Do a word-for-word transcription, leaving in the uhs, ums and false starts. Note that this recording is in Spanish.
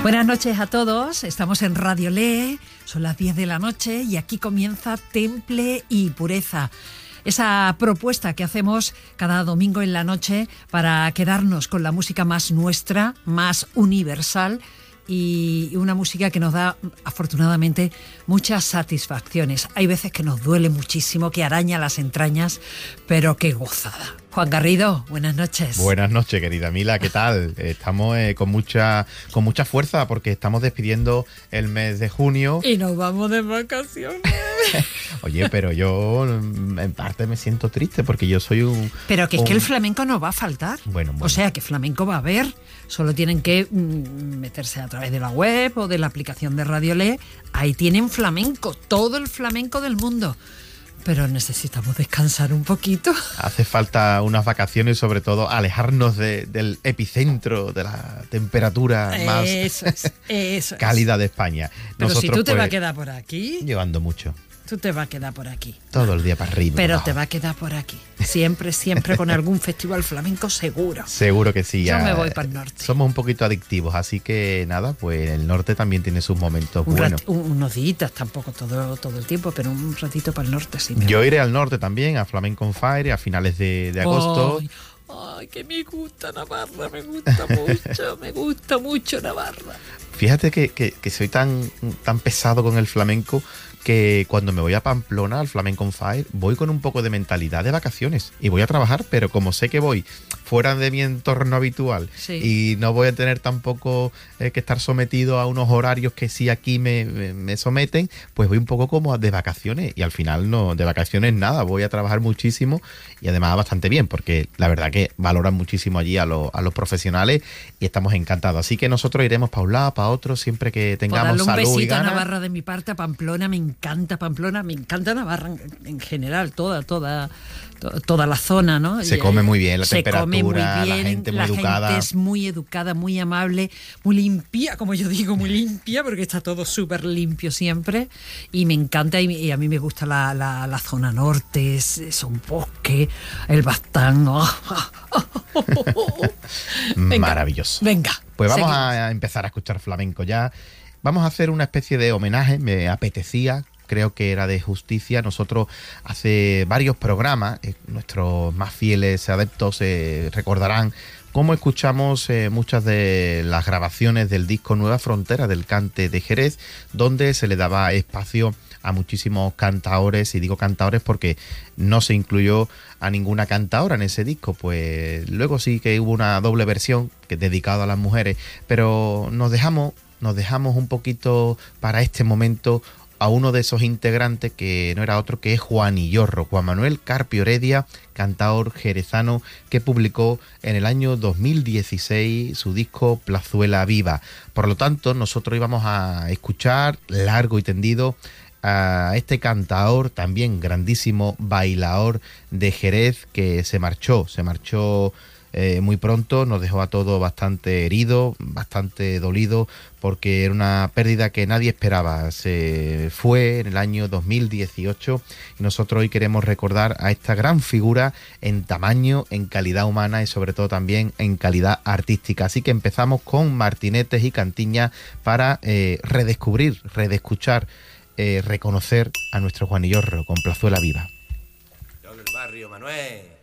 Buenas noches a todos, estamos en Radio Le, son las diez de la noche y aquí comienza Temple y Pureza. Esa propuesta que hacemos cada domingo en la noche para quedarnos con la música más nuestra, más universal y una música que nos da afortunadamente muchas satisfacciones. Hay veces que nos duele muchísimo, que araña las entrañas, pero qué gozada. Juan Garrido, buenas noches. Buenas noches, querida Mila, ¿qué tal? Estamos eh, con mucha con mucha fuerza porque estamos despidiendo el mes de junio. Y nos vamos de vacaciones. Oye, pero yo en parte me siento triste porque yo soy un... Pero que es un... que el flamenco no va a faltar. Bueno, bueno. O sea, que flamenco va a haber. Solo tienen que mm, meterse a través de la web o de la aplicación de Radio Le. Ahí tienen flamenco, todo el flamenco del mundo. Pero necesitamos descansar un poquito. Hace falta unas vacaciones, sobre todo alejarnos de, del epicentro de la temperatura más eso es, eso cálida es. de España. Pero Nosotros, si tú te pues, vas a quedar por aquí... Llevando mucho. Tú te vas a quedar por aquí. Todo el día para arriba. Pero abajo. te va a quedar por aquí. Siempre, siempre con algún festival flamenco seguro. Seguro que sí. Yo ya me voy para el norte. Somos un poquito adictivos, así que nada, pues el norte también tiene sus momentos un buenos. Rat, un, unos días, tampoco todo, todo el tiempo, pero un ratito para el norte sí. Yo iré al norte también, a Flamenco on Fire, a finales de, de agosto. Ay, ay, que me gusta Navarra, me gusta mucho, me gusta mucho Navarra. Fíjate que, que, que soy tan, tan pesado con el flamenco que cuando me voy a Pamplona, al Flamenco on Fire, voy con un poco de mentalidad de vacaciones y voy a trabajar, pero como sé que voy fuera de mi entorno habitual, sí, y no voy a tener tampoco eh, que estar sometido a unos horarios que sí aquí me, me, me someten, pues voy un poco como de vacaciones y al final no, de vacaciones nada, voy a trabajar muchísimo y además bastante bien, porque la verdad que valoran muchísimo allí a, lo, a los profesionales y estamos encantados. Así que nosotros iremos para un lado, para otro, siempre que tengamos salud y ganas. Un besito a Navarra de mi parte, a Pamplona, me encanta Pamplona, me encanta Navarra en, en general, toda, toda, to, toda la zona, ¿no? Se y, come muy bien, la se temperatura, come muy bien, la gente muy la educada. La gente es muy educada, muy amable, muy limpia, como yo digo, muy limpia, porque está todo súper limpio siempre, y me encanta, y, y a mí me gusta la, la, la zona norte, es, es un bosque, el Bastán. Oh, oh, oh, oh, oh. Venga, maravilloso. Venga. Pues vamos seguimos. a empezar a escuchar flamenco ya. Vamos a hacer una especie de homenaje, me apetecía, creo que era de justicia. Nosotros hace varios programas, eh, nuestros más fieles adeptos eh, recordarán cómo escuchamos eh, muchas de las grabaciones del disco Nueva Frontera del Cante de Jerez, donde se le daba espacio a muchísimos cantaores, y digo cantaores porque no se incluyó a ninguna cantaora en ese disco, pues luego sí que hubo una doble versión que es dedicada a las mujeres, pero nos dejamos, nos dejamos un poquito para este momento a uno de esos integrantes que no era otro que Juan Illorro, Juan Manuel Carpio Heredia, cantaor jerezano que publicó en el año dos mil dieciséis su disco Plazuela Viva. Por lo tanto, nosotros íbamos a escuchar largo y tendido a este cantaor, también grandísimo bailaor de Jerez, que se marchó, se marchó eh, muy pronto, nos dejó a todos bastante heridos, bastante dolidos, porque era una pérdida que nadie esperaba. Se fue en el año dos mil dieciocho y nosotros hoy queremos recordar a esta gran figura en tamaño, en calidad humana y sobre todo también en calidad artística. Así que empezamos con martinetes y cantiñas para eh, redescubrir, redescuchar, Eh, reconocer a nuestro Juan Illorro con Plazuela Viva. Todo el barrio, Manuel.